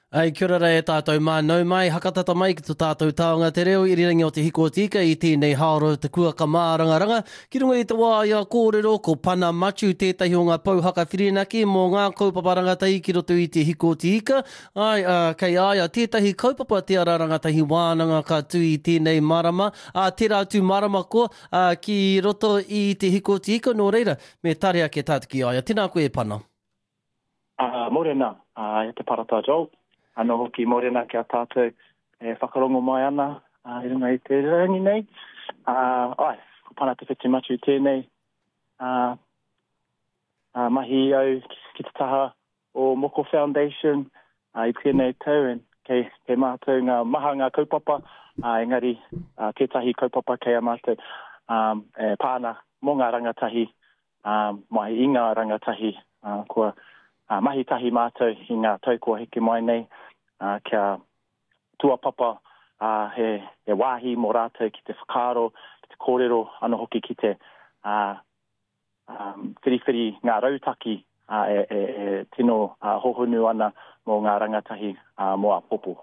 Ai, kia ora e tātou mānau mai, hakatata mai ki tō tātou taonga te reo, irirangi o te hiko tika i tēnei haoro te kua ka mārangaranga. Ki runga i te wā ia kōrero, ko pana machu tētahi o ngā pauhaka whirinaki mō ngā kaupapa rangatahi ki roto i te hiko tika. Ai, kei aia, tētahi kaupapa te ara rangatahi wānanga ka tū i tēnei marama. Te rātu marama ko ki roto i te hiko tika, nō reira, me tarea ke tātu ki aia. Tēnā koe pana. Morena, te parata Joel. Ano hoki morena ki a tātou whakarongo mai ana i runga i te rangi nei. Ai, ko pana te whiti matu tēnei. Mahi au ki te taha o Moko Foundation i tēnei tau, and kei mātou ngā maha ngā kaupapa, engari kētahi kaupapa kei a mātou pāna mō ngā rangatahi, mai i ngā rangatahi, kua mahi tahi mātou i ngā tau kua hiki mai nei. Kia tuapapa he wāhi mō rātou ki te whakaaro, ki te kōrero, ano hoki ki te whiriwhiri ngā rautaki tino hohonu ana mō ngā rangatahi mō a popo.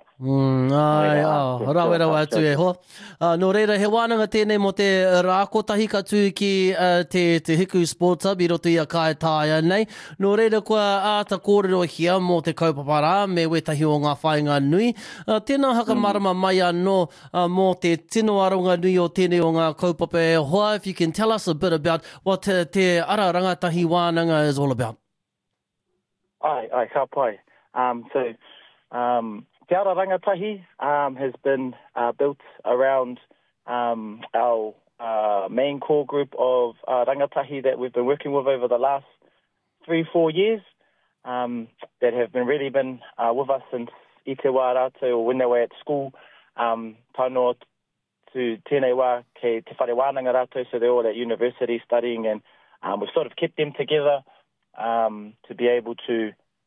Rawe atu e ho. Nō reira, he wānanga tēnei mo te rākotahi ka tū ki te Hiku Sports Hub i roto i a Kaetāia nei. Nō reira, kua āta kōrero hia mō te kaupapara me wetahi o ngā whainga nui. Tēnā haka marama mai anō mō te tino aronga nui o tēnei o ngā kaupapa e hoa. If you can tell us a bit about what te ara rangatahi wānanga is all about. Ai, ka pai. Te ara rangatahi has been built around our main core group of rangatahi that we've been working with over the last 3-4 years that have really been with us since i te wā rātou or when they were at school. Tano to tēnei wā kei te whare wānanga rātou, so they're all at university studying, and we've sort of kept them together to be able to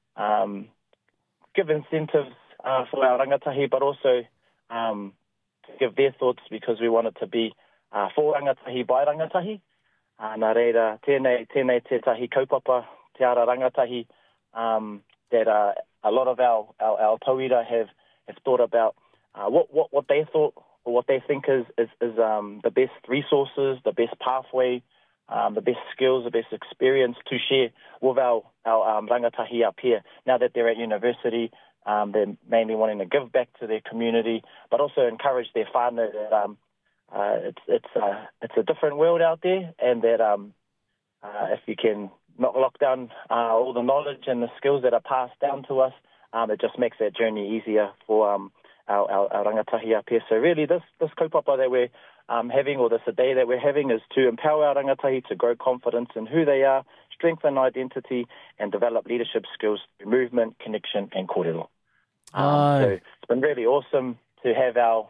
give incentives for our rangatahi, but also to give their thoughts, because we want it to be for rangatahi by rangatahi. Nā reira, tēnei tētahi kaupapa, te ara rangatahi, that a lot of our tauira have thought about what they thought or what they think is the best resources, the best pathway, the best skills, the best experience to share with our rangatahi up here. Now that they're at university, they're mainly wanting to give back to their community, but also encourage their whānau that it's a different world out there, and that if you can not lock down all the knowledge and the skills that are passed down to us, it just makes that journey easier for our rangatahi up here. So really this kaupapa that we're having, or this day that we're having, is to empower our rangatahi to grow confidence in who they are, strengthen identity, and develop leadership skills through movement, connection, and kōrero. So it's been really awesome to have our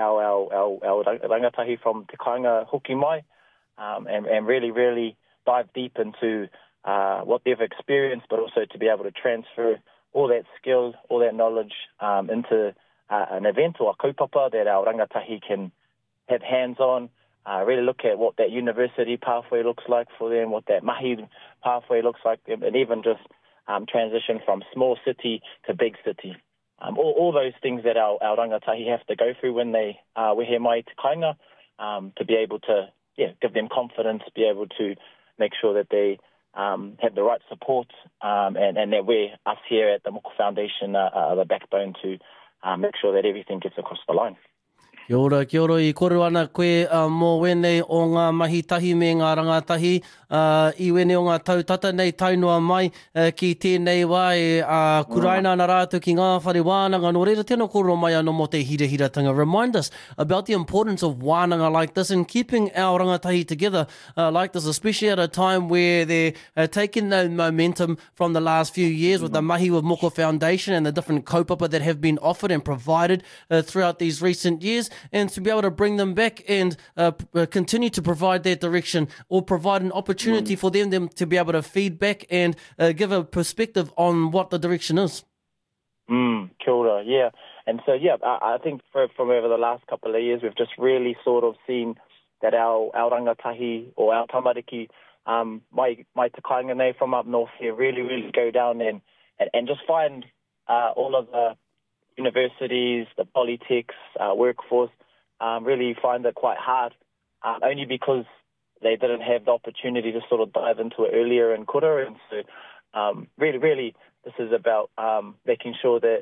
rangatahi from Te Kāinga hoki mai, and really dive deep into what they've experienced, but also to be able to transfer all that skill, all that knowledge into an event or a kaupapa that our rangatahi can have hands-on, really look at what that university pathway looks like for them, what that mahi pathway looks like, and even just transition from small city to big city. All those things that our rangatahi have to go through when they wehe mai Te Kāinga, to be able to give them confidence, be able to make sure that they have the right support, and that we, us here at the Moko Foundation, are the backbone to make sure that everything gets across the line. Kia ora, i koro ana koe mō wenei o ngā mahi tahi me ngā rangatahi, i wenei o ngā tautata nei tainua mai ki tēnei wā kuraina ana rātou ki ngā whare wānanga. Nō reira, tēnā koro mai anō mō te hirahiratanga. Remind us about the importance of wānanga like this and keeping our rangatahi together like this, especially at a time where they're taking the momentum from the last few years with the Mahi with Moko Foundation and the different kaupapa that have been offered and provided throughout these recent years, and to be able to bring them back and continue to provide that direction, or provide an opportunity for them to be able to feed back and give a perspective on what the direction is. Kia ora, yeah. And so, I think from over the last couple of years, we've just really sort of seen that our rangatahi or our tamariki, mai Te Kāinga nei from up north here, really go down and just find all of the universities, the polytechs, workforce, really find it quite hard, only because they didn't have the opportunity to sort of dive into it earlier in kura. And so really, this is about making sure that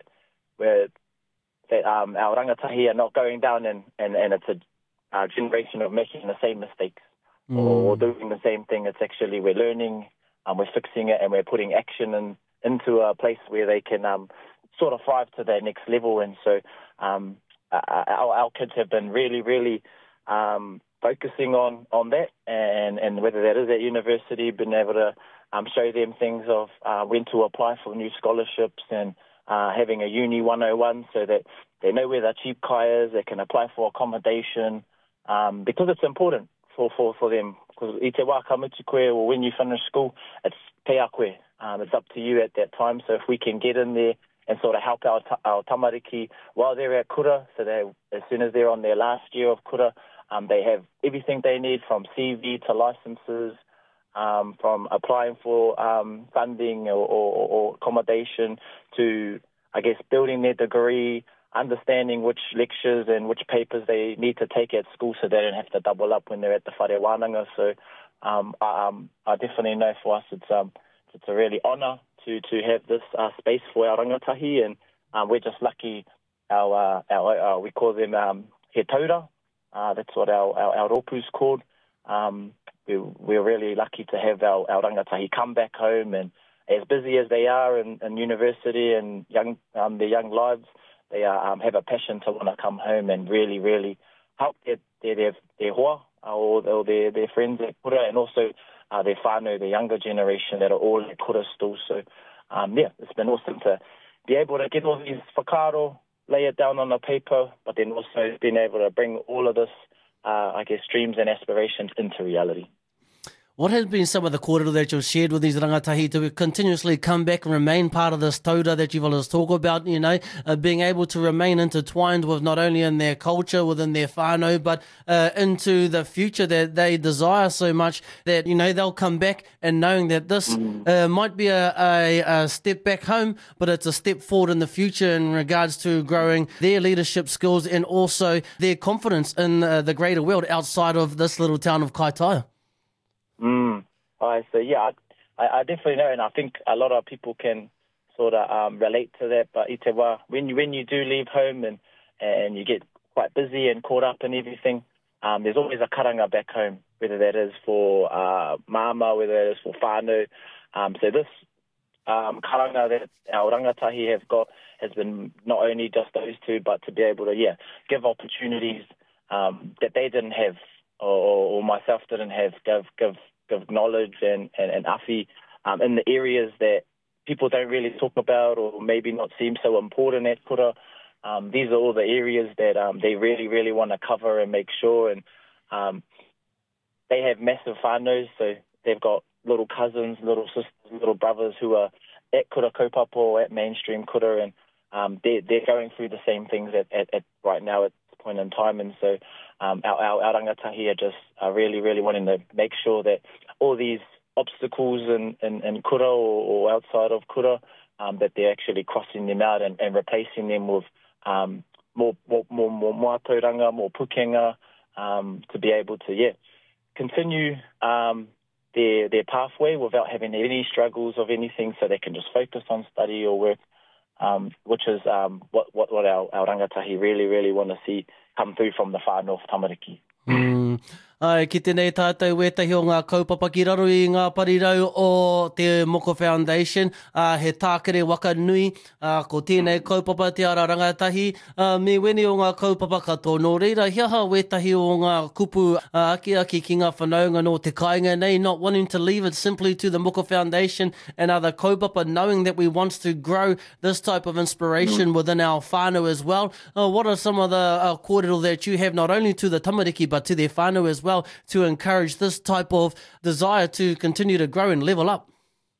our rangatahi are not going down and it's a generation of making the same mistakes or doing the same thing. It's actually we're learning, we're fixing it, and we're putting action into a place where they can sort of thrive to their next level. And so our kids have been really focusing on that, and whether that is at university, been able to show them things of when to apply for new scholarships and having a Uni 101 so that they know where their cheap kai is, they can apply for accommodation, because it's important for them. Because i te wā ka mutu koe, or when you finish school, it's te a koe. It's up to you at that time. So if we can get in there and sort of help our tamariki while they're at kura, so that as soon as they're on their last year of kura, they have everything they need, from CV to licenses, from applying for funding or accommodation to, I guess, building their degree, understanding which lectures and which papers they need to take at school so they don't have to double up when they're at the whare wānanga. So I definitely know for us it's a really honour to have this space for our rangatahi, and we're just lucky. Our we call them he taura. That's what our ropu's called. We're really lucky to have our rangatahi come back home, and as busy as they are in university and their young lives, they have a passion to want to come home and really help their hoa or their friends at kura, and also their whānau, the younger generation that are all at kura still. So it's been awesome to be able to get all these whakaaro, lay it down on a paper, but then also being able to bring all of this, I guess, dreams and aspirations into reality. What has been some of the kōrero that you've shared with these rangatahi to continuously come back and remain part of this taura that you've always talked about, being able to remain intertwined with not only in their culture, within their whānau, but into the future that they desire so much, that, they'll come back and knowing that this might be a step back home, but it's a step forward in the future in regards to growing their leadership skills and also their confidence in the greater world outside of this little town of Kaitaia. So I definitely know, and I think a lot of people can sort of relate to that. But i te wā, when you do leave home and you get quite busy and caught up in everything, there's always a karanga back home, whether that is for mama, whether that is for whānau. So this karanga that our rangatahi have got has been not only just those two, but to be able to give opportunities that they didn't have, or myself didn't have, give knowledge and afi in the areas that people don't really talk about or maybe not seem so important at kura. These are all the areas that they really want to cover and make sure. And they have massive whānaus, so they've got little cousins, little sisters, little brothers who are at kura kaupapa, at mainstream kura, and they're going through the same things at right now at this point in time. And so our rangatahi are just really wanting to make sure that all these obstacles in kura or outside of kura, that they're actually crossing them out and replacing them with more mātauranga, more pukenga, to be able to continue their pathway without having any struggles of anything, so they can just focus on study or work, which is what our rangatahi really want to see come through from the far north tamariki. Ai, ki tēnei tātou wētahi o ngā kaupapa ki raro i ngā parirau o te Moko Foundation, he tākere waka nui, ko tēnei kaupapa te ara rangatahi, me wene o ngā kaupapa katoa. Nō reira, hiaha wētahi o ngā kupu aki ki ngā whanaunga no te kāinga nei, not wanting to leave it simply to the Moko Foundation and other kaupapa, knowing that we want to grow this type of inspiration within our whānau as well. What are some of the kōrero that you have, not only to the tamariki, but to their whānau as well, to encourage this type of desire to continue to grow and level up?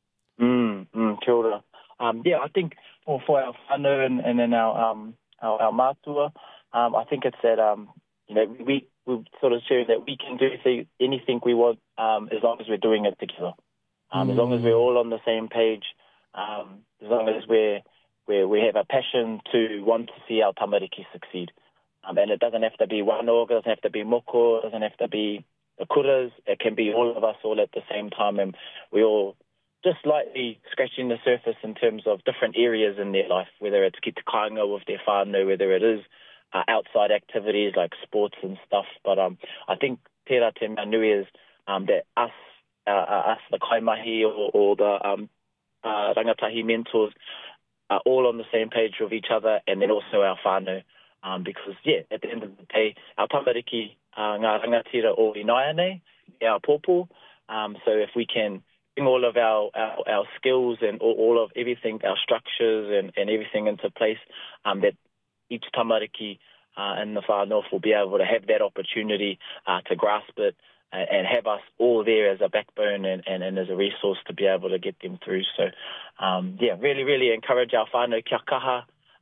Kia ora. I think for our whānau and then our mātua, I think it's that we sort of share that we can do anything we want, as long as we're doing it together. As long as we're all on the same page, as long as we're where we have a passion to want to see our tamariki succeed. And it doesn't have to be one org, it doesn't have to be moko, it doesn't have to be the kuras. It can be all of us all at the same time, and we all just lightly scratching the surface in terms of different areas in their life, whether it's ki te kāinga with their whānau, whether it is outside activities like sports and stuff. But I think tērā te mea nui is that us, the kaimahi or the rangatahi mentors, are all on the same page with each other, and then also our whānau. Because, at the end of the day, our tamariki, ngā rangatira o inaia nei, our pōpō. So if we can bring all of our skills and all of everything, our structures and everything into place, that each tamariki in the far north will be able to have that opportunity to grasp it and have us all there as a backbone and as a resource to be able to get them through. So, really, really encourage our whānau kia kaha.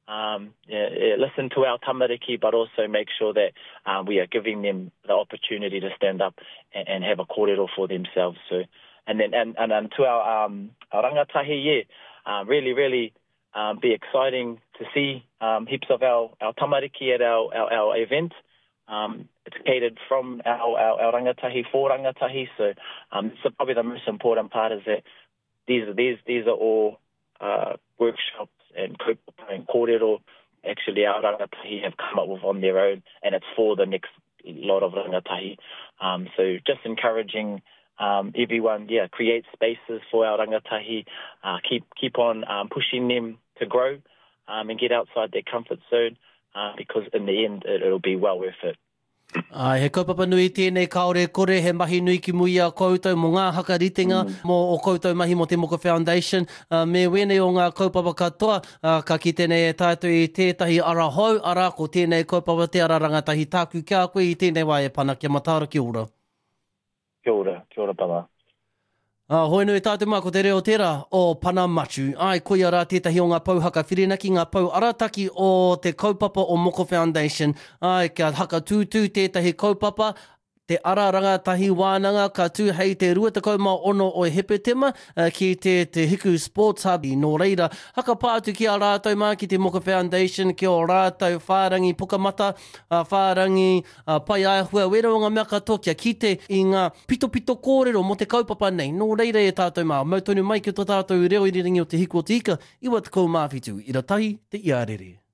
Listen to our tamariki, but also make sure that we are giving them the opportunity to stand up and have a kōrero for themselves. So, and to our rangatahi, really, really be exciting to see heaps of our tamariki at our event. It's catered from our rangatahi for rangatahi. So, probably the most important part is that these are all workshops and kaupapa and kōrero actually our rangatahi have come up with on their own, and it's for the next lot of rangatahi. So just encouraging everyone, create spaces for our rangatahi, keep on pushing them to grow and get outside their comfort zone, because in the end it'll be well worth it. He kaupapa nui tēnei kaore kore, he mahi nui ki mui a koutou mo ngā hakaritenga mo o koutou mahi mo te Moko Foundation. Me wene o ngā kaupapa katoa, ka ki tēnei e tātou i tētahi ara hou, ara ko tēnei kaupapa te ara rangatahi tāku kia koe i tēnei wā e pana kia matara ki ora. Kia ora pama. Hoi nui tātou mā ko te reo tērā o Panamachu. Ai, koe ara tētahi o ngā pauhaka whirinaki, ngā pau arataki o te kaupapa o Moko Foundation. Ai, kia haka tūtū tētahi kaupapa, te ara rangatahi wānanga, ka tū hei te 26 o Hepetema ki te Hiku Sports Hub. Nō reira, haka pātu ki a rātou mā ki te Moko Foundation, ki o rātou whārangi pukamata, whārangi pai aihua, wera o ngā mea katoa kia kite i ngā pito kōrero mo te kaupapa nei. Nō reira e tātou mā, mautonu mai ki tō tātou reo i ringi o te Hiku o te Ika, iwa te kou mawhitu, i ratahi te iarere.